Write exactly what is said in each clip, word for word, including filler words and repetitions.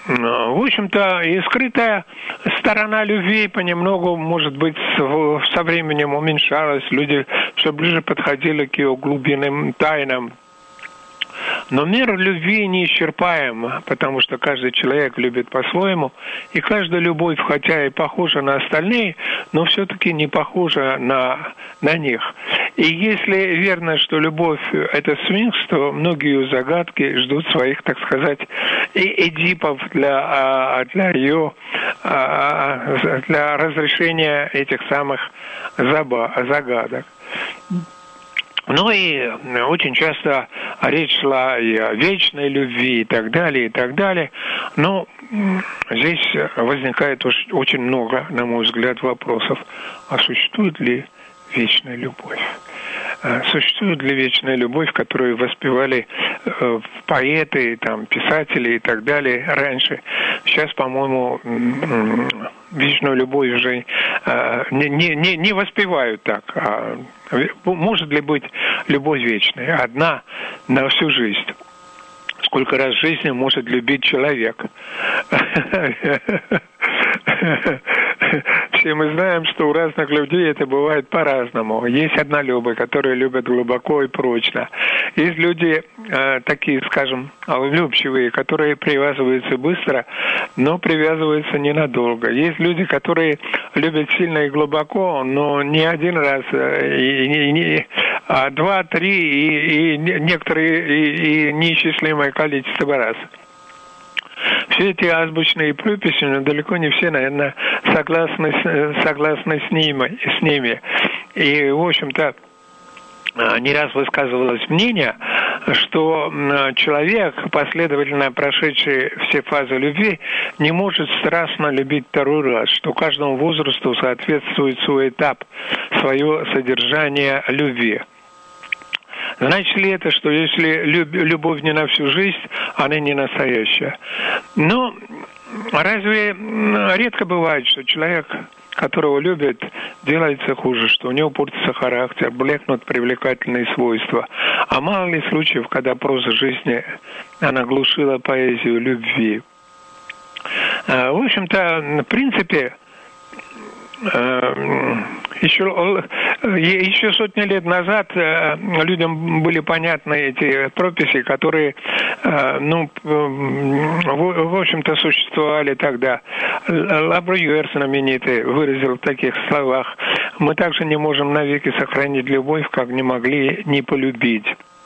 В общем-то, и скрытая сторона любви понемногу, может быть, со временем уменьшалась. Люди все ближе подходили к ее глубинным тайнам. Но мир любви неисчерпаем, потому что каждый человек любит по-своему, и каждая любовь, хотя и похожа на остальные, но все-таки не похожа на, на них. И если верно, что любовь – это сфинкс, то многие загадки ждут своих, так сказать, и эдипов для, для ее, для разрешения этих самых загадок. Ну и очень часто речь шла и о вечной любви и так далее, и так далее. Но здесь возникает очень много, на мой взгляд, вопросов. А существует ли вечная любовь? Существует ли вечная любовь, которую воспевали поэты, там, писатели и так далее раньше? Сейчас, по-моему, вечную любовь уже не, не, не воспевают так. А может ли быть любовь вечная? Одна на всю жизнь. Сколько раз в жизни может любить человек? Все мы знаем, что у разных людей это бывает по-разному. Есть однолюбы, которые любят глубоко и прочно. Есть люди э, такие, скажем, влюбчивые, которые привязываются быстро, но привязываются ненадолго. Есть люди, которые любят сильно и глубоко, но не один раз, и, и, и, а два, три и, и некоторые и, и неисчислимое количество раз. Все эти азбучные приписи, но далеко не все, наверное, согласны, согласны с ними, с ними. И, в общем-то, не раз высказывалось мнение, что человек, последовательно прошедший все фазы любви, не может страстно любить второй раз, что каждому возрасту соответствует свой этап, свое содержание любви. Значит ли это, что если любовь не на всю жизнь, она не настоящая? Но разве редко бывает, что человек, которого любят, делается хуже, что у него портится характер, блекнут привлекательные свойства? А мало ли случаев, когда проза жизни, она глушила поэзию любви? В общем-то, в принципе, Еще, еще сотни лет назад людям были понятны эти прописи, которые, ну, в, в общем-то, существовали тогда. Лабрюер знаменитый выразил в таких словах: «Мы также не можем навеки сохранить любовь, как не могли не полюбить».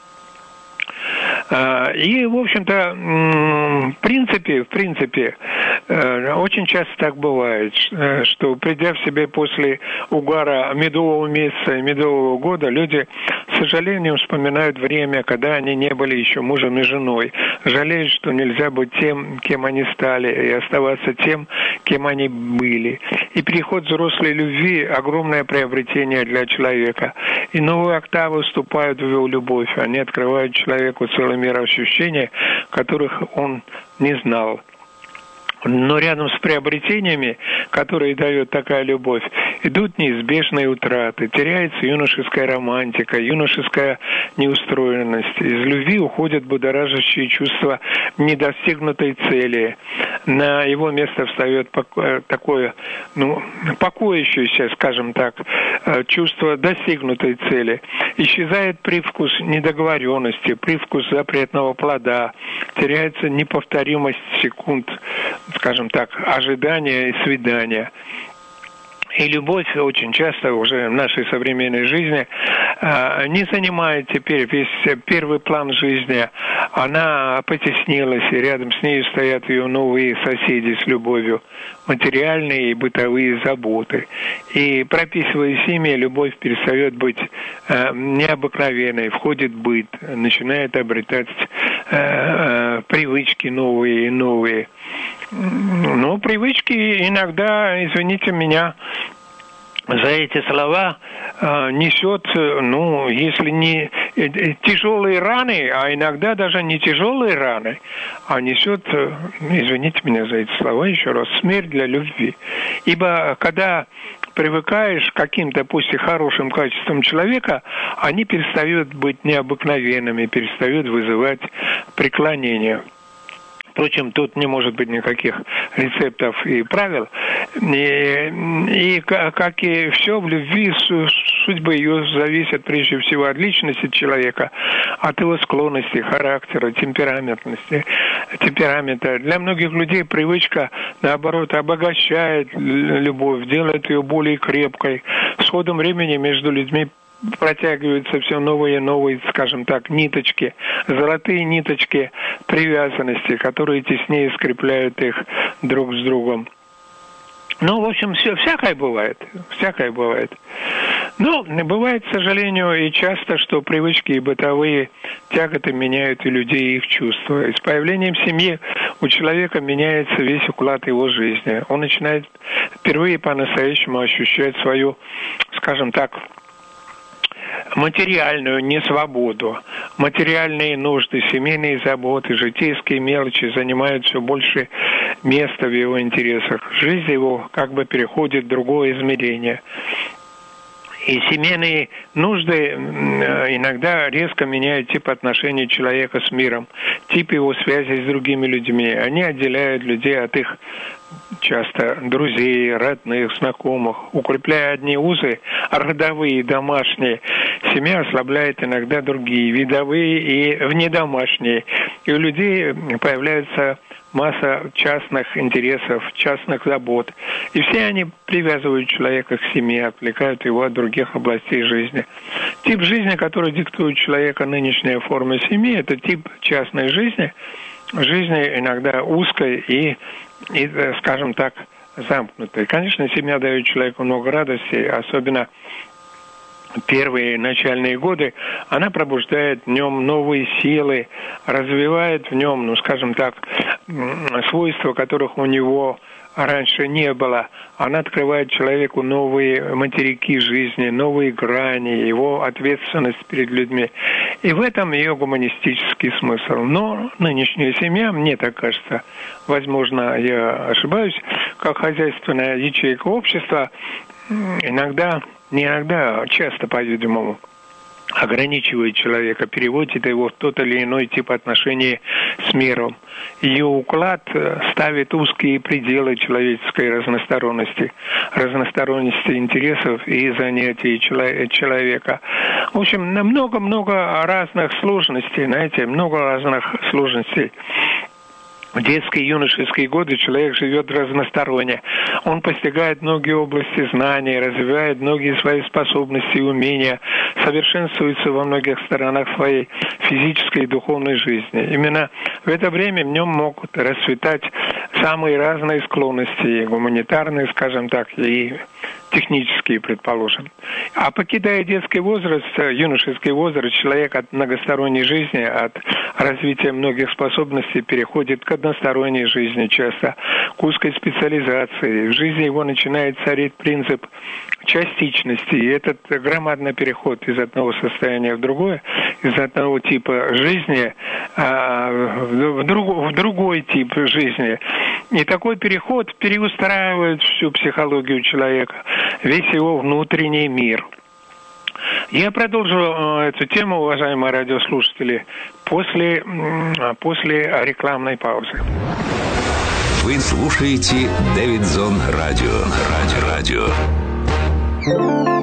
И, в общем-то, в принципе, в принципе, очень часто так бывает, что, придя в себя после угара медового месяца и медового года, люди с сожалением вспоминают время, когда они не были еще мужем и женой, жалеют, что нельзя быть тем, кем они стали, и оставаться тем, кем они были. И переход взрослой любви – огромное приобретение для человека. И новые октавы вступают в его любовь, они открывают человеку целый мир ощущений, которых он не знал. Но рядом с приобретениями, которые дает такая любовь, идут неизбежные утраты, теряется юношеская романтика, юношеская неустроенность. Из любви уходят будоражащие чувства недостигнутой цели. На его место встает такое, ну, покоящееся, скажем так, чувство достигнутой цели. Исчезает привкус недоговоренности, привкус запретного плода, теряется неповторимость секунд, скажем так, ожидания и свидания. И любовь очень часто уже в нашей современной жизни э, не занимает теперь весь первый план жизни. Она потеснилась, и рядом с ней стоят ее новые соседи с любовью, материальные и бытовые заботы. И прописываясь ими, любовь перестает быть э, необыкновенной, входит в быт, начинает обретать э, э, привычки новые и новые. Ну, привычки иногда, извините меня за эти слова, несет, ну, если не тяжелые раны, а иногда даже не тяжелые раны, а несет, извините меня за эти слова еще раз, смерть для любви. Ибо когда привыкаешь к каким-то, пусть и хорошим качествам человека, они перестают быть необыкновенными, перестают вызывать преклонение. Впрочем, тут не может быть никаких рецептов и правил. И, и как и все в любви, судьба ее зависит прежде всего от личности человека, от его склонностей, характера, темпераментности, темперамента. Для многих людей привычка, наоборот, обогащает любовь, делает ее более крепкой. С ходом времени между людьми протягиваются все новые и новые, скажем так, ниточки, золотые ниточки привязанности, которые теснее скрепляют их друг с другом. Ну, в общем, все, всякое бывает, всякое бывает. Но бывает, к сожалению, и часто, что привычки и бытовые тяготы меняют и людей, и их чувства. И с появлением семьи у человека меняется весь уклад его жизни. Он начинает впервые по-настоящему ощущать свою, скажем так, материальную несвободу. Материальные нужды, семейные заботы, житейские мелочи занимают все больше места в его интересах. Жизнь его как бы переходит в другое измерение. И семейные нужды иногда резко меняют тип отношений человека с миром, тип его связи с другими людьми. Они отделяют людей от их часто друзей, родных, знакомых. Укрепляя одни узы, родовые, домашние, семья ослабляет иногда другие, видовые и внедомашние. И у людей появляется масса частных интересов, частных забот. И все они привязывают человека к семье, отвлекают его от других областей жизни. Тип жизни, который диктует человека нынешняя форма семьи, это тип частной жизни, жизни иногда узкой и, и, скажем так, замкнутой. Конечно, семья дает человеку много радости, особенно первые начальные годы. Она пробуждает в нем новые силы, развивает в нем, ну, скажем так, свойства, которых у него раньше не было. Она открывает человеку новые материки жизни, новые грани, его ответственность перед людьми. И в этом ее гуманистический смысл. Но нынешняя семья, мне так кажется, возможно, я ошибаюсь, как хозяйственная ячейка общества, иногда, не иногда, а часто, по-видимому, ограничивает человека, переводит его в тот или иной тип отношений с миром. Ее уклад ставит узкие пределы человеческой разносторонности, разносторонности интересов и занятий человека. В общем, много-много разных сложностей, знаете, много разных сложностей. В детские и юношеские годы человек живет разносторонне. Он постигает многие области знаний, развивает многие свои способности и умения, совершенствуется во многих сторонах своей физической и духовной жизни. Именно в это время в нем могут расцветать самые разные склонности, гуманитарные, скажем так, и технические, предположим. А покидая детский возраст, юношеский возраст, человек от многосторонней жизни, от развития многих способностей переходит к односторонней жизни, часто к узкой специализации. В жизни его начинает царить принцип частичности. И этот громадный переход из одного состояния в другое, из одного типа жизни а, в, друг, в другой тип жизни. И такой переход переустраивает всю психологию человека, весь его внутренний мир. Я продолжу эту тему, уважаемые радиослушатели, после, после рекламной паузы. Вы слушаете Дэвидсон Радио. Радио. Радио.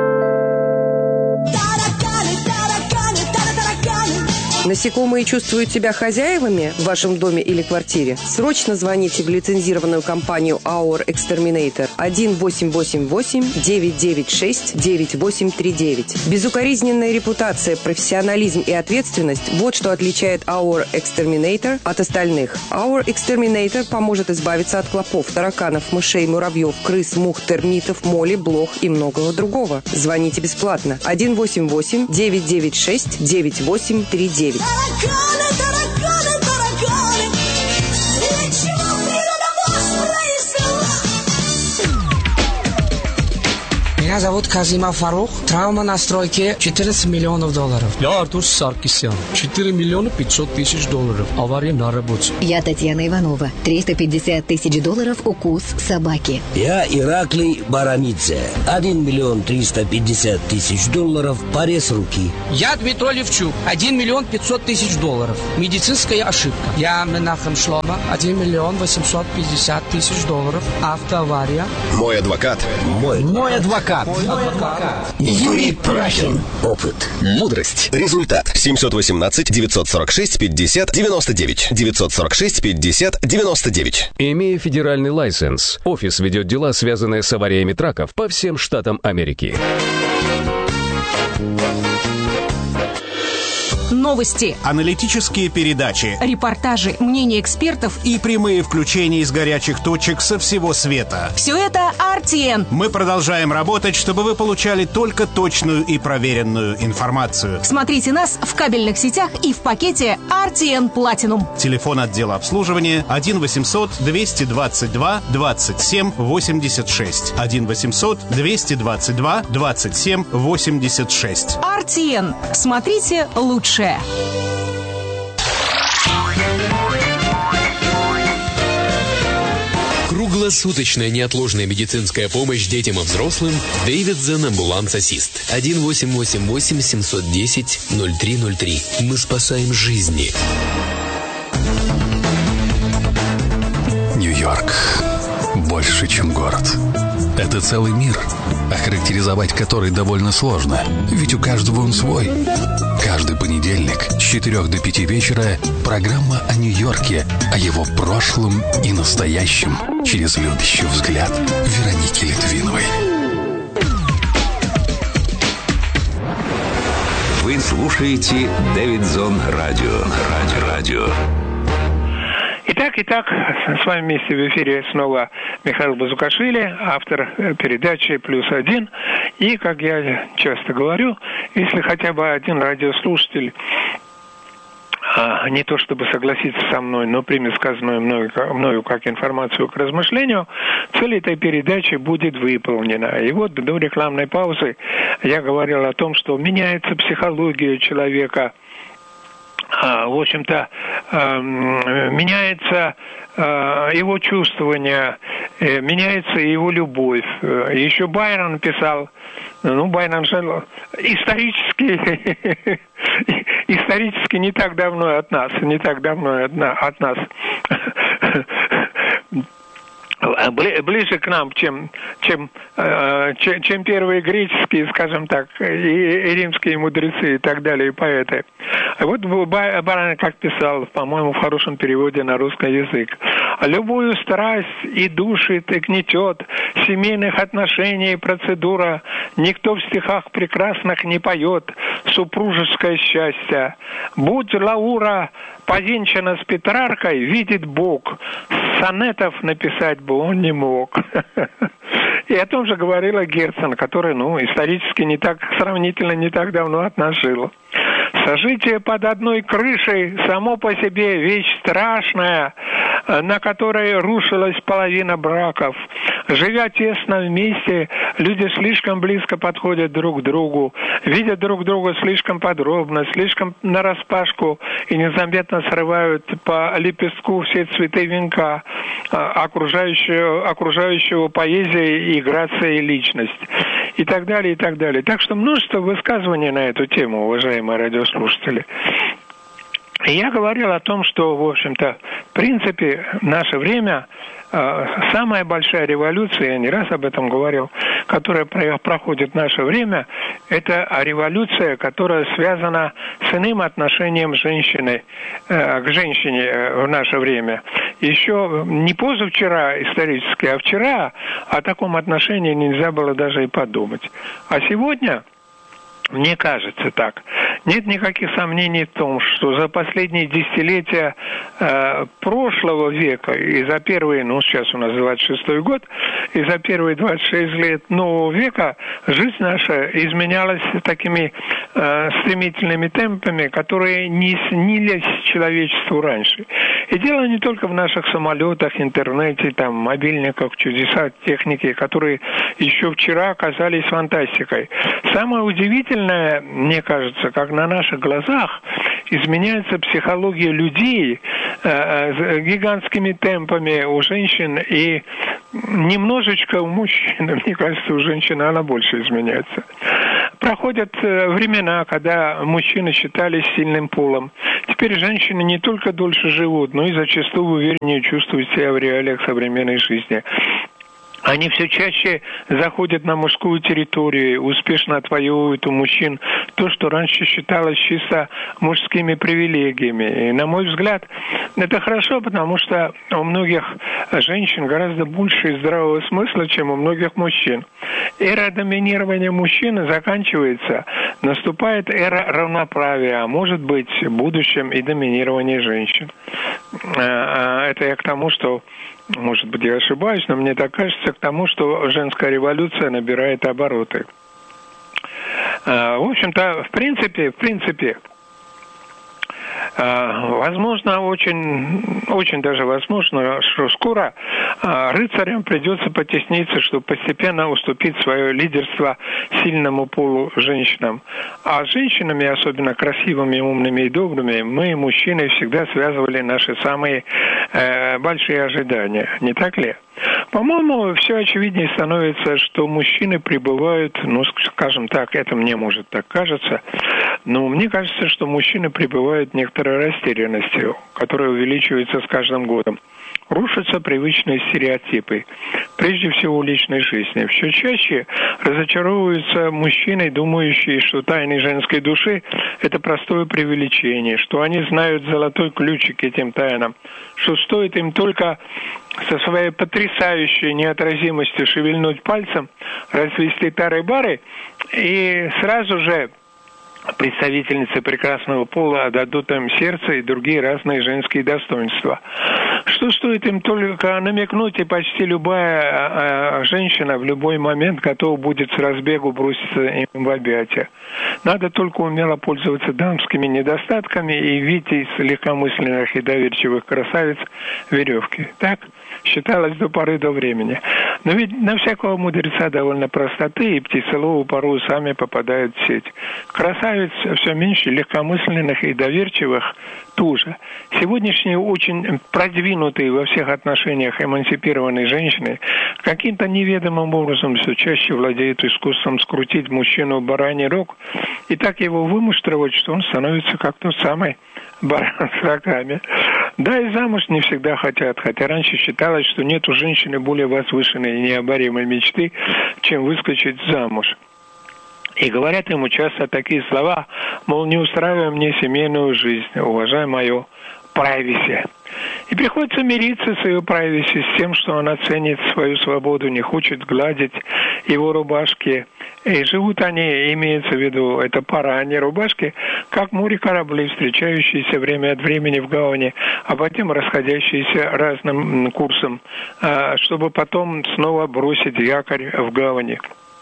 Насекомые чувствуют себя хозяевами в вашем доме или квартире? Срочно звоните в лицензированную компанию Our Exterminator один восемь восемь восемь девять девять шесть девять восемь три девять. Безукоризненная репутация, профессионализм и ответственность – вот что отличает Our Exterminator от остальных. Our Exterminator поможет избавиться от клопов, тараканов, мышей, муравьев, крыс, мух, термитов, моли, блох и многого другого. Звоните бесплатно. один восемь восемь девять девять шесть девять восемь три девять. Тараканы, тараканы, тараканы, для чего природа вас произвела? Меня зовут Казимов Фарух. Травма на стройке четырнадцать миллионов долларов. Я Артур Саркисян. четыре миллиона пятьсот тысяч долларов. Авария на работе. Я Татьяна Иванова. триста пятьдесят тысяч долларов укус собаки. Я Ираклий Барамидзе. один миллион триста пятьдесят тысяч долларов. Порез руки. Я Дмитрий Левчук. один миллион пятьсот тысяч долларов. Медицинская ошибка. Я Менахем Шлома. один миллион восемьсот пятьдесят тысяч долларов. Автоавария. Мой адвокат. Мой, Мой адвокат. Мой адвокат. Юрий Прахин. Опыт. Мудрость. Результат. семьсот восемнадцать девятьсот сорок шесть пятьдесят девяносто девять. девятьсот сорок шесть пятьдесят девяносто девять. Имея федеральный лайсенс, офис ведет дела, связанные с авариями траков по всем штатам Америки. Новости, аналитические передачи, репортажи, мнения экспертов и прямые включения из горячих точек со всего света. Все это ар ти эн. Мы продолжаем работать, чтобы вы получали только точную и проверенную информацию. Смотрите нас в кабельных сетях и в пакете ар ти эн Platinum. Телефон отдела обслуживания один восемьсот двести двадцать два двадцать семь восемьдесят шесть. один восемьсот двести двадцать два двадцать семь восемьдесят шесть. ар ти эн. Смотрите лучше. Круглосуточная неотложная медицинская помощь детям и взрослым. Davidson Ambulance Assist. один восемь восемь восемь семьсот десять ноль три ноль три. Мы спасаем жизни. Нью-Йорк. Больше, чем город. Это целый мир, охарактеризовать который довольно сложно, ведь у каждого он свой. Каждый понедельник с четырёх до пяти вечера программа о Нью-Йорке, о его прошлом и настоящем через любящий взгляд Вероники Литвиновой. Вы слушаете Davidson Radio. Радио. Радио. Итак, итак, с вами вместе в эфире снова Михаил Базукашвили, автор передачи «Плюс один». И, как я часто говорю, если хотя бы один радиослушатель а, не то чтобы согласиться со мной, но примет сказанную мною, мною как информацию к размышлению, цель этой передачи будет выполнена. И вот до рекламной паузы я говорил о том, что меняется психология человека. В общем-то, меняется его чувствование, меняется его любовь. Еще Байрон писал, ну, Байрон жил исторически, исторически не так давно от нас, не так давно от нас. Ближе к нам, чем, чем, чем, чем первые греческие, скажем так, и, и римские мудрецы и так далее, и поэты. А вот Баран как писал, по-моему, в хорошем переводе на русский язык. Любую страсть и душит, и гнетет семейных отношений процедура. Никто в стихах прекрасных не поет супружеское счастье. Будь Лаура повенчана с Петраркой, видит Бог, сонетов написать бы он не мог. И о том же говорила Герцен, который, ну, исторически не так, сравнительно не так давно от нас жил. Сожитие под одной крышей само по себе вещь страшная, на которой рушилась половина браков. Живя тесно вместе, люди слишком близко подходят друг к другу, видят друг друга слишком подробно, слишком нараспашку и незаметно срывают по лепестку все цветы венка, окружающего, окружающего поэзия и грация и личность. И так далее, и так далее. Так что множество высказываний на эту тему, уважаемые радиослушатели. И я говорил о том, что, в общем-то, в принципе, в наше время э, самая большая революция, я не раз об этом говорил, которая проходит в наше время, это революция, которая связана с иным отношением женщины э, к женщине э, в наше время. Еще не позавчера исторически, а вчера о таком отношении нельзя было даже и подумать. А сегодня... Мне кажется так. Нет никаких сомнений в том, что за последние десятилетия э, прошлого века и за первые, ну сейчас у нас двадцать шестой год, и за первые двадцать шесть лет нового века жизнь наша изменялась такими э, стремительными темпами, которые не снились человечеству раньше. И И дело не только в наших самолетах, интернете, там, мобильниках, чудесах техники, которые еще вчера оказались фантастикой. Самое удивительное, мне кажется, как на наших глазах изменяется психология людей э, с гигантскими темпами у женщин и немножечко у мужчин. Мне кажется, у женщин она больше изменяется. Проходят э, времена, когда мужчины считались сильным полом. Теперь женщины не только дольше живут, но и зачастую увереннее чувствуют себя в реалиях современной жизни. Они все чаще заходят на мужскую территорию, успешно отвоевывают у мужчин то, что раньше считалось чисто мужскими привилегиями. И, на мой взгляд, это хорошо, потому что у многих женщин гораздо больше здравого смысла, чем у многих мужчин. Эра доминирования мужчины заканчивается, наступает эра равноправия, а может быть, в будущем и доминирование женщин. Это я к тому, что... Может быть, я ошибаюсь, но мне так кажется, к тому, что женская революция набирает обороты. В общем-то, в принципе, в принципе, возможно, очень, очень даже возможно, что скоро рыцарям придется потесниться, чтобы постепенно уступить свое лидерство сильному полу женщинам. А с женщинами, особенно красивыми, умными и добрыми, мы, мужчины, всегда связывали наши самые э, большие ожидания. Не так ли? По-моему, все очевиднее становится, что мужчины пребывают, ну, скажем так, это мне может так кажется, но мне кажется, что мужчины пребывают в некоторой растерянности, которая увеличивается с каждым годом. Рушатся привычные стереотипы, прежде всего в личной жизни. Все чаще разочаровываются мужчины, думающие, что тайны женской души – это простое преувеличение, что они знают золотой ключик к этим тайнам, что стоит им только со своей потрясающей неотразимостью шевельнуть пальцем, развести тары-бары, и сразу же представительницы прекрасного пола отдадут им сердце и другие разные женские достоинства. Что стоит им только намекнуть, и почти любая а, а, женщина в любой момент готова будет с разбегу броситься им в объятия. Надо только умело пользоваться дамскими недостатками и видеть из легкомысленных и доверчивых красавиц веревки. Так считалось до поры до времени. Но ведь на всякого мудреца довольно простоты, и птицеловы порой сами попадают в сеть. Красавиц все меньше, легкомысленных и доверчивых тоже. Сегодняшние очень продвинутые во всех отношениях эмансипированные женщины каким-то неведомым образом все чаще владеют искусством скрутить мужчину в бараний рог и так его вымуштровать, что он становится как тот самый баран с рогами. Да, и замуж не всегда хотят, хотя раньше считалось, что нет у женщины более возвышенной и необоримой мечты, чем выскочить замуж. И говорят ему часто такие слова, мол, не устраивай мне семейную жизнь, уважай мое privacy. И приходится мириться с ее privacy, с тем, что она ценит свою свободу, не хочет гладить его рубашки. И живут они, имеется в виду, это пара, а не рубашки, как море кораблей, встречающиеся время от времени в гавани, а потом расходящиеся разным курсом, чтобы потом снова бросить якорь в гавани.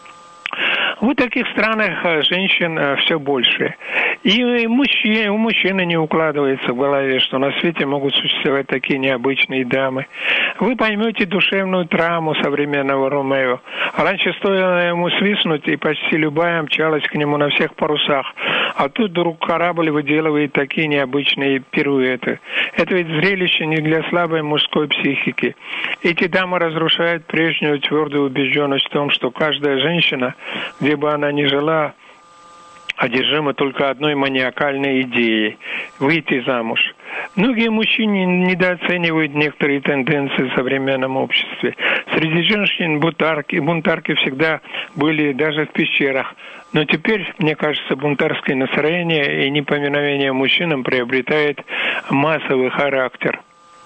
В таких странах женщин все больше. И мужчин, у мужчины не укладывается в голове, что на свете могут существовать такие необычные дамы. Вы поймете душевную травму современного Ромео. Раньше стоило ему свистнуть, и почти любая мчалась к нему на всех парусах. А тут вдруг корабль выделывает такие необычные пируэты. Это ведь зрелище не для слабой мужской психики. Эти дамы разрушают прежнюю твердую убежденность в том, что каждая женщина, где бы она ни жила, одержима только одной маниакальной идеей – выйти замуж. Многие мужчины недооценивают некоторые тенденции в современном обществе. Среди женщин бунтарки, бунтарки всегда были даже в пещерах. Но теперь, мне кажется, бунтарское настроение и непоминовение мужчинам приобретает массовый характер.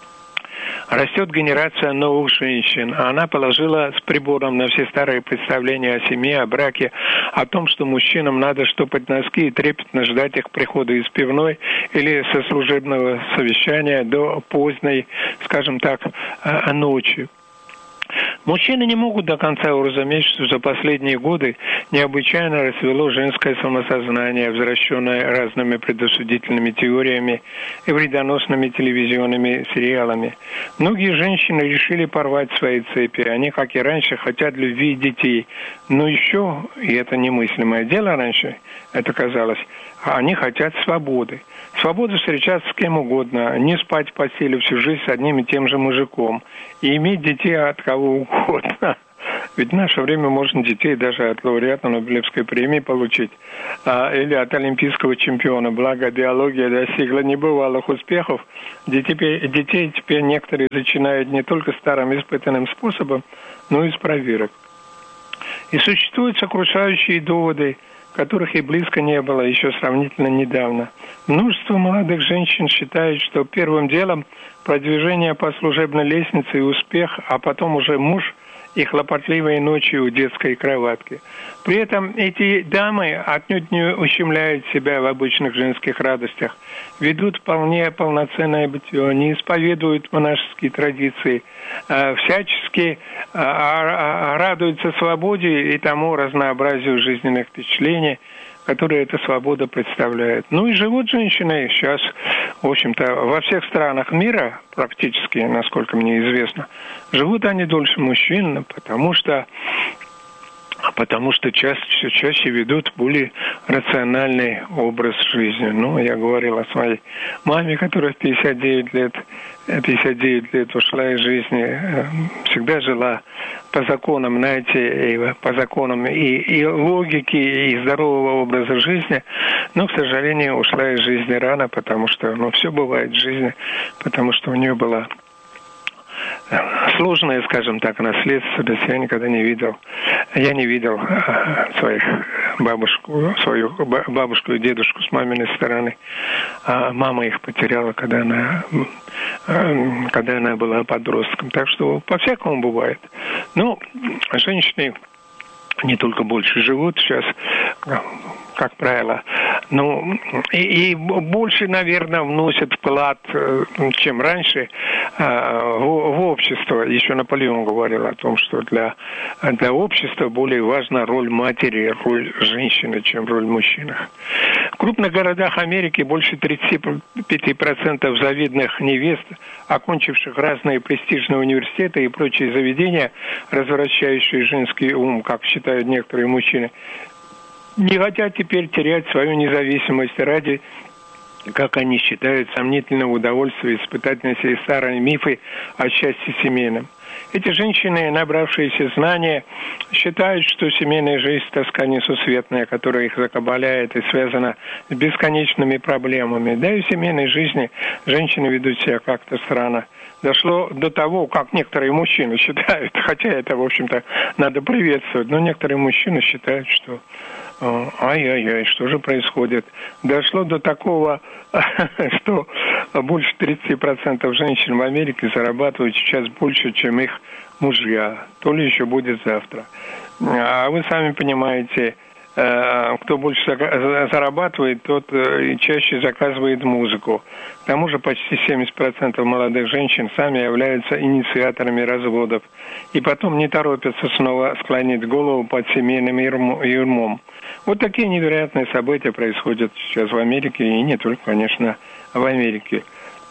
Растет генерация новых женщин. Она положила с прибором на все старые представления о семье, о браке, о том, что мужчинам надо штопать носки и трепетно ждать их прихода из пивной или со служебного совещания до поздней, скажем так, ночи. Мужчины не могут до конца уразуметь, что за последние годы необычайно расцвело женское самосознание, возвращенное разными предосудительными теориями и вредоносными телевизионными сериалами. Многие женщины решили порвать свои цепи. Они, как и раньше, хотят любви и детей. Но еще, и это немыслимое дело раньше, это казалось, они хотят свободы. Свободу встречаться с кем угодно, не спать в постели всю жизнь с одним и тем же мужиком и иметь детей от кого угодно. Ведь в наше время можно детей даже от лауреата Нобелевской премии получить, а, или от олимпийского чемпиона. Благо биология достигла небывалых успехов. Детей, детей теперь некоторые зачинают не только старым испытанным способом, но и с проверок. И существуют сокрушающие доводы, которых и близко не было еще сравнительно недавно. Множество молодых женщин считают, что первым делом продвижение по служебной лестнице и успех, а потом уже муж и хлопотливые ночи у детской кроватки. При этом эти дамы отнюдь не ущемляют себя в обычных женских радостях, ведут вполне полноценное бытие, не исповедуют монашеские традиции, всячески радуются свободе и тому разнообразию жизненных впечатлений, которые эта свобода представляет. Ну и живут женщины сейчас, в общем-то, во всех странах мира, практически, насколько мне известно, живут они дольше мужчин, потому что потому что чаще, все чаще ведут более рациональный образ жизни. Ну, я говорил о своей маме, которая в пятьдесят девять лет, пятьдесят девять лет ушла из жизни, всегда жила по законам, знаете, и по законам и, и логики, и здорового образа жизни, но, к сожалению, ушла из жизни рано, потому что, ну, все бывает в жизни, потому что у нее была сложное, скажем так, наследственность. Я никогда не видел, я не видел своих бабушку, свою бабушку и дедушку с маминой стороны. А мама их потеряла, когда она, когда она была подростком. Так что по-всякому бывает. Ну, женщины не только больше живут сейчас, как правило, ну, и, и больше, наверное, вносят вклад, чем раньше, в, в общество. Еще Наполеон говорил о том, что для, для общества более важна роль матери, роль женщины, чем роль мужчины. В крупных городах Америки больше тридцать пять процентов завидных невест, окончивших разные престижные университеты и прочие заведения, развращающие женский ум, как считают некоторые мужчины, не хотят теперь терять свою независимость ради, как они считают, сомнительного удовольствия испытать на себе старые мифы о счастье семейном. Эти женщины, набравшиеся знания, считают, что семейная жизнь – тоска несусветная, которая их закабаляет и связана с бесконечными проблемами. Да и в семейной жизни женщины ведут себя как-то странно. Дошло до того, как некоторые мужчины считают, хотя это, в общем-то, надо приветствовать, но некоторые мужчины считают, что ай-яй-яй, что же происходит? Дошло до такого, что больше тридцать процентов женщин в Америке зарабатывают сейчас больше, чем их мужья. То ли еще будет завтра. А вы сами понимаете, кто больше зарабатывает, тот чаще заказывает музыку. К тому же почти семьдесят процентов молодых женщин сами являются инициаторами разводов. И потом не торопятся снова склонить голову под семейным ярмом. Вот такие невероятные события происходят сейчас в Америке, и не только, конечно, в Америке.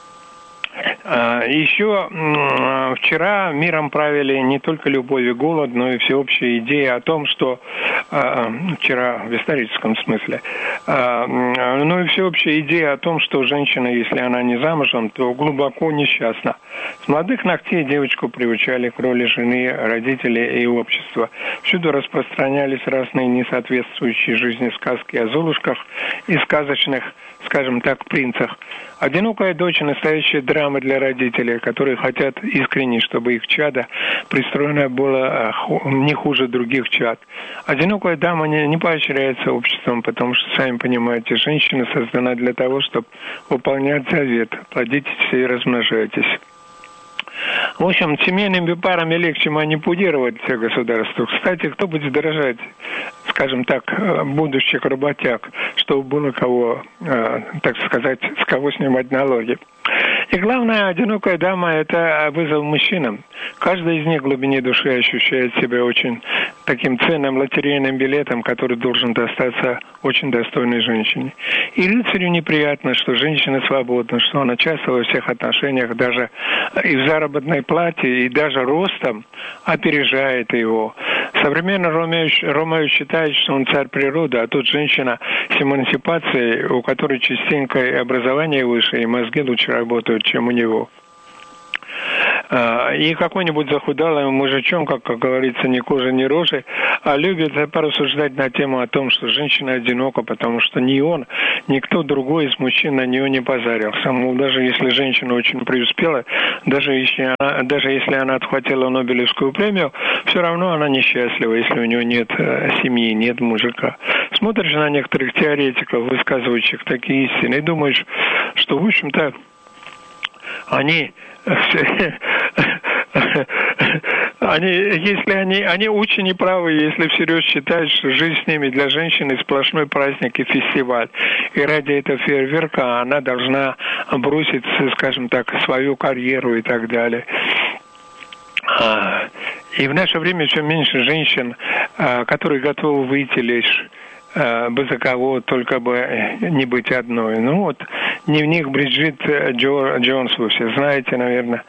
Еще вчера миром правили не только любовь и голод, но и всеобщая идея о том, что вчера в историческом смысле, но и всеобщая идея о том, что женщина, если она не замужем, то глубоко несчастна. С молодых ногтей девочку приучали к роли жены, родителей и общества. Всюду распространялись разные несоответствующие жизни сказки о золушках и сказочных, скажем так, принцах. Одинокая дочь – настоящая драма для родителей, которые хотят искренне, чтобы их чадо пристроено было не хуже других чад. Одинокая дама не, не поощряется обществом, потому что, сами понимаете, женщина создана для того, чтобы выполнять завет. Плодитесь и размножайтесь. В общем, семейными парами легче манипулировать государству. Кстати, кто будет дорожать, скажем так, будущих работяг, чтобы было кого, так сказать, с кого снимать налоги. И главное, одинокая дама – это вызов мужчинам. Каждый из них в глубине души ощущает себя очень таким ценным лотерейным билетом, который должен достаться очень достойной женщине. И рыцарю неприятно, что женщина свободна, что она часто во всех отношениях, даже и в заработной плате, и даже ростом опережает его. Современный Ромео, Ромео считает, что он царь природы, а тут женщина с эмансипацией, у которой частенько и образование выше, и мозги лучше работают, чем у него. И какой-нибудь захудалый мужичок, как, как говорится, ни кожи, ни рожи, а любит порассуждать на тему о том, что женщина одинока, потому что ни он, никто другой из мужчин на нее не позарился. Мол, даже если женщина очень преуспела, даже если она, даже если она отхватила Нобелевскую премию, все равно она несчастлива, если у нее нет семьи, нет мужика. Смотришь на некоторых теоретиков, высказывающих такие истины, и думаешь, что, в общем-то, они... Они, если они, они очень неправы, если всерьез считают, что жизнь с ними для женщины сплошной праздник и фестиваль. И ради этого фейерверка она должна бросить, скажем так, свою карьеру и так далее. И в наше время все меньше женщин, которые готовы выйти лишь бы за кого, только бы не быть одной. Ну вот, дневник Бриджит Джо, Джонс, вы все знаете, наверное,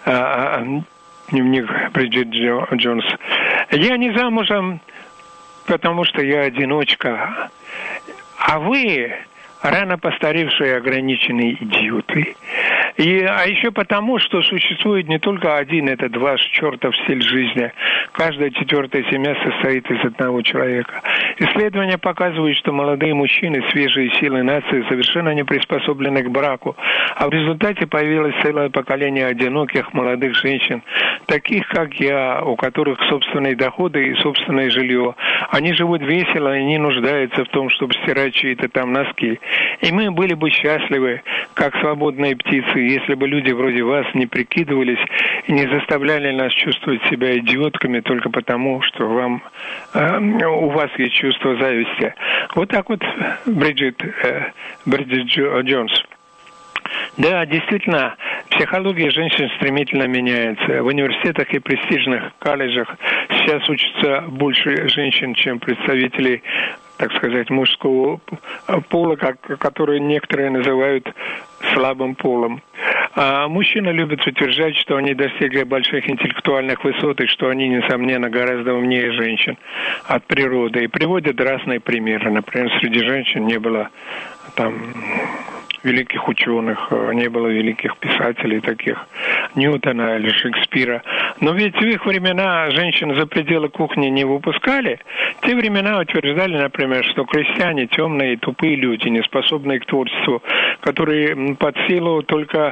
дневник Бриджит Джо, Джонс. Я не замужем, потому что я одиночка, а вы рано постаревшие ограниченные идиоты. И, а еще потому, что существует не только один этот ваш чертов стиль жизни. Каждая четвертая семья состоит из одного человека. Исследования показывают, что молодые мужчины, свежие силы нации, совершенно не приспособлены к браку. А в результате появилось целое поколение одиноких молодых женщин, таких как я, у которых собственные доходы и собственное жилье. Они живут весело и не нуждаются в том, чтобы стирать чьи-то там носки. И мы были бы счастливы, как свободные птицы, если бы люди вроде вас не прикидывались и не заставляли нас чувствовать себя идиотками только потому, что вам, э, у вас есть чувство зависти. Вот так вот Бриджит, э, Бриджит Джонс. Да, действительно, психология женщин стремительно меняется. В университетах и престижных колледжах сейчас учатся больше женщин, чем представителей, так сказать, мужского пола, как, которые некоторые называют слабым полом. А мужчины любят утверждать, что они достигли больших интеллектуальных высот и что они, несомненно, гораздо умнее женщин от природы. И приводят разные примеры. Например, среди женщин не было там великих ученых, не было великих писателей таких, Ньютона или Шекспира. Но ведь в их времена женщин за пределы кухни не выпускали. В те времена утверждали, например, что крестьяне темные, тупые люди, не способные к творчеству, которые под силу только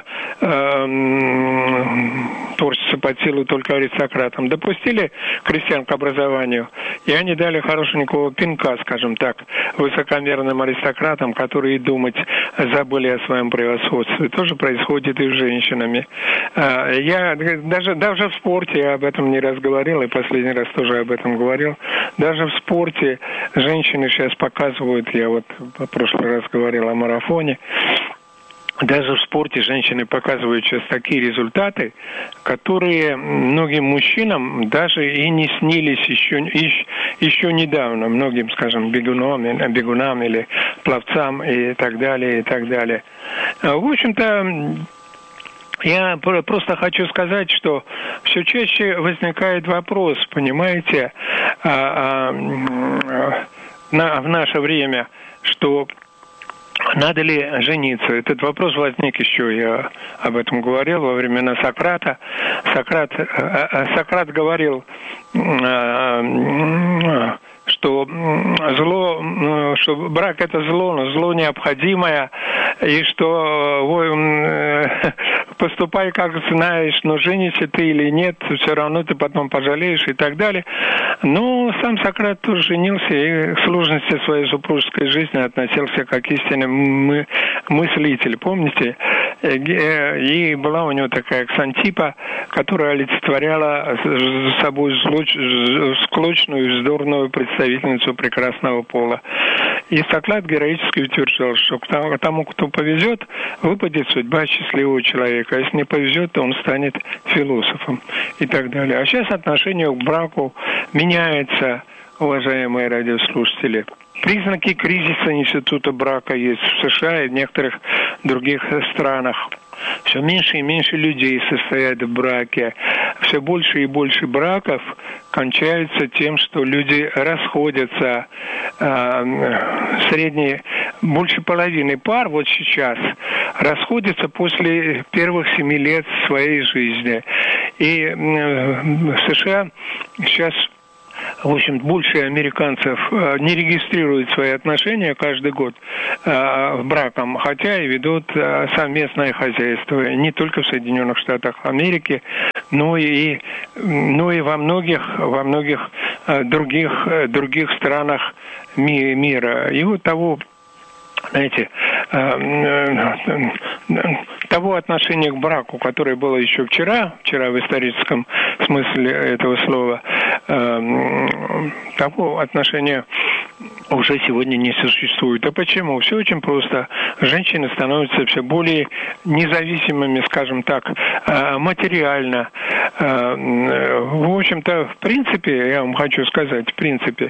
э, творчество под силу только аристократам. Допустили крестьян к образованию, и они дали хорошенького пинка, скажем так, высокомерным аристократам, которые думать забыли о своем превосходстве. Тоже происходит и с женщинами. Я даже, даже в спорте, я об этом не раз говорил, и последний раз тоже об этом говорил, даже в спорте женщины сейчас показывают, я вот в прошлый раз говорил о марафоне, даже в спорте женщины показывают сейчас такие результаты, которые многим мужчинам даже и не снились еще, еще недавно, многим, скажем, бегунам, бегунам или пловцам и так далее, и так далее. В общем-то, я просто хочу сказать, что все чаще возникает вопрос, понимаете, а, а, на, в наше время, что надо ли жениться? Этот вопрос возник еще, я об этом говорил, во времена Сократа. Сократ, Сократ говорил, что зло, что брак это зло, но зло необходимое, и что поступай как знаешь, но женишься ты или нет, все равно ты потом пожалеешь и так далее. Но сам Сократ тоже женился и к сложности своей супружеской жизни относился как истинный мы, мыслитель, помните? И была у него такая Ксантипа, которая олицетворяла за собой злоч, склочную и вздорную представительницу прекрасного пола. И Сократ героически утверждал, что к тому, кто повезет, выпадет судьба счастливого человека. А если не повезет, то он станет философом и так далее. А сейчас отношение к браку меняется, уважаемые радиослушатели. Признаки кризиса института брака есть в США и в некоторых других странах. Все меньше и меньше людей состоят в браке. Все больше и больше браков кончаются тем, что люди расходятся. Средние, больше половины пар вот сейчас расходятся после первых семи лет своей жизни. И в США сейчас, в общем, больше американцев не регистрируют свои отношения каждый год э, браком, хотя и ведут э, совместное хозяйство не только в Соединенных Штатах Америки, но и, но и во многих, во многих э, других, э, других странах ми- мира. И вот того, знаете, того отношения к браку, которое было еще вчера, вчера в историческом смысле этого слова, того отношения уже сегодня не существует. А почему? Все очень просто. Женщины становятся все более независимыми, скажем так, материально. В общем-то, в принципе, я вам хочу сказать, в принципе,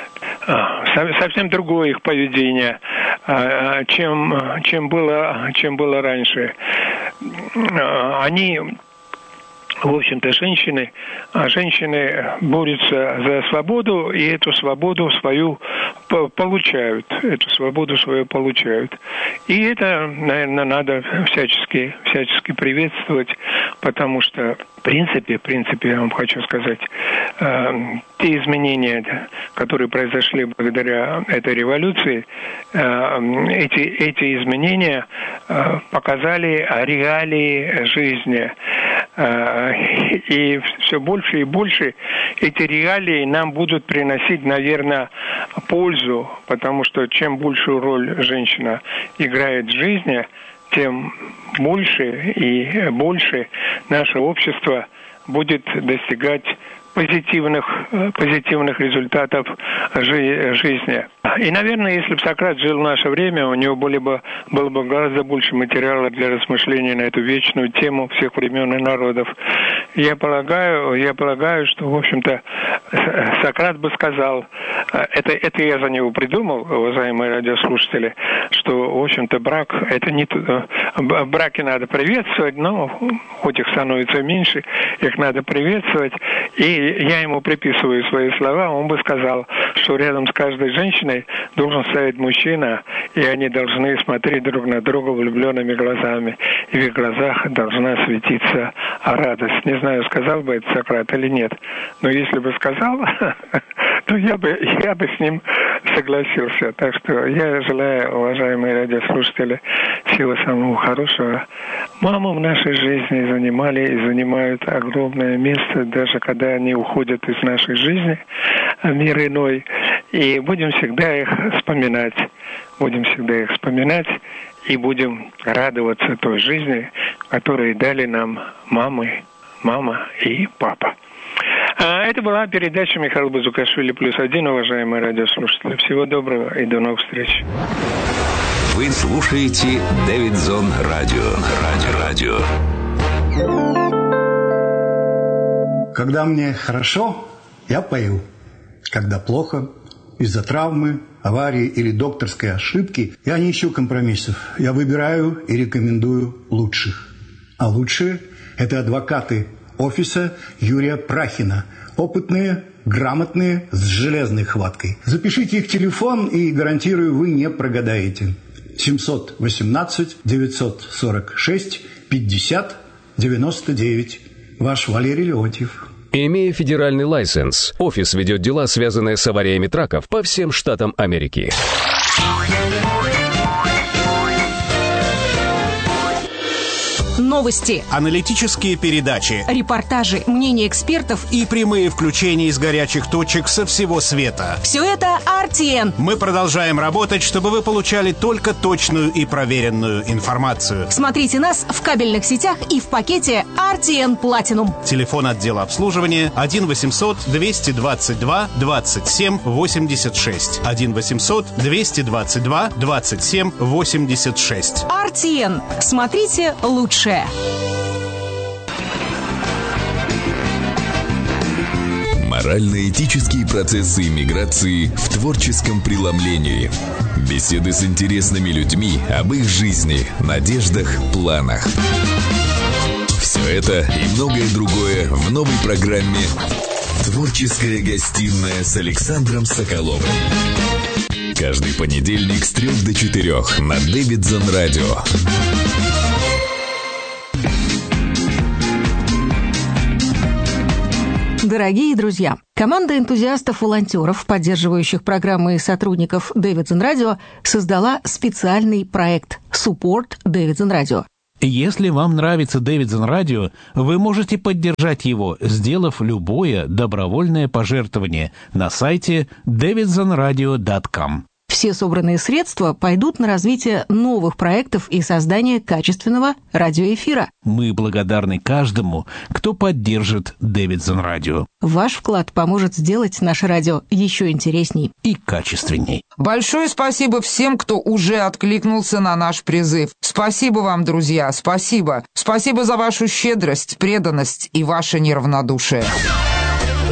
совсем другое их поведение, чем, чем было, чем было раньше. Они, в общем-то, женщины, женщины борются за свободу, и эту свободу свою получают. Эту свободу свою получают. И это, наверное, надо всячески, всячески приветствовать, потому что в принципе, в принципе, я вам хочу сказать, э, те изменения, которые произошли благодаря этой революции, э, эти, эти изменения э, показали реалии жизни. Э, и все больше и больше эти реалии нам будут приносить, наверное, пользу, потому что чем большую роль женщина играет в жизни, тем больше и больше наше общество будет достигать позитивных, позитивных результатов жизни. И, наверное, если бы Сократ жил в наше время, у него были бы, было бы гораздо больше материала для размышлений на эту вечную тему всех времен и народов. Я полагаю, я полагаю, что, в общем-то, Сократ бы сказал, это, это я за него придумал, уважаемые радиослушатели, что, в общем-то, брак, это не браки надо приветствовать, но хоть их становится меньше, их надо приветствовать. И я ему приписываю свои слова, он бы сказал, что рядом с каждой женщиной должен стоять мужчина, и они должны смотреть друг на друга влюбленными глазами, и в их глазах должна светиться радость. Не знаю, сказал бы это Сократ или нет, но если бы сказал, то я бы, я бы с ним согласился. Так что я желаю, уважаемые радиослушатели, всего самого хорошего. Мамы в нашей жизни занимали и занимают огромное место, даже когда они уходят из нашей жизни, мир иной. И будем всегда их вспоминать. Будем всегда их вспоминать и будем радоваться той жизни, которую дали нам мамы, мама и папа. Это была передача Михаила Базукашвили «Плюс один», уважаемые радиослушатели. Всего доброго и до новых встреч. Вы слушаете Дэвидсон Радио. Радио. Радио. Когда мне хорошо, я пою. Когда плохо, из-за травмы, аварии или докторской ошибки, я не ищу компромиссов. Я выбираю и рекомендую лучших. А лучшие – это адвокаты офиса Юрия Прахина. Опытные, грамотные, с железной хваткой. Запишите их телефон, и, гарантирую, вы не прогадаете. семьсот восемнадцать девятьсот сорок шесть пятьдесят девяносто девять. Ваш Валерий Леонтьев. Имея федеральный лайсенс, офис ведет дела, связанные с авариями траков по всем штатам Америки. новости, аналитические передачи, репортажи, мнения экспертов и прямые включения из горячих точек со всего света. Все это ар ти эн. Мы продолжаем работать, чтобы вы получали только точную и проверенную информацию. Смотрите нас в кабельных сетях и в пакете ар ти эн Platinum. Телефон отдела обслуживания один восемьсот двести двадцать два двадцать семь восемьдесят шесть. один восемьсот двести двадцать два двадцать семь восемьдесят шесть. ар ти эн. Смотрите лучшее. Морально-этические процессы иммиграции в творческом преломлении. Беседы с интересными людьми об их жизни, надеждах, планах. Все это и многое другое в новой программе «Творческая гостиная» с Александром Соколовым. Каждый понедельник с трех до четырех на Дэвидсон Радио. Дорогие друзья, команда энтузиастов-волонтеров, поддерживающих программы и сотрудников Дэвидсон Радио, создала специальный проект «Support Дэвидсон Радио». Если вам нравится Дэвидсон Радио, вы можете поддержать его, сделав любое добровольное пожертвование на сайте дэвидсон радио точка ком. Все собранные средства пойдут на развитие новых проектов и создание качественного радиоэфира. Мы благодарны каждому, кто поддержит Дэвидсон Радио. Ваш вклад поможет сделать наше радио еще интересней и качественней. Большое спасибо всем, кто уже откликнулся на наш призыв. Спасибо вам, друзья, спасибо. Спасибо за вашу щедрость, преданность и ваше неравнодушие.